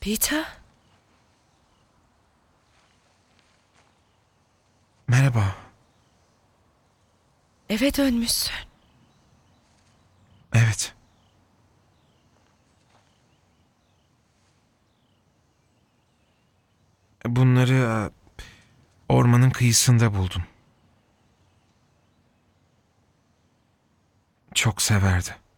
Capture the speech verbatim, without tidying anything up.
Peter? Merhaba. Eve dönmüşsün. Evet. Bunları e, ormanın kıyısında buldum. Çok severdi.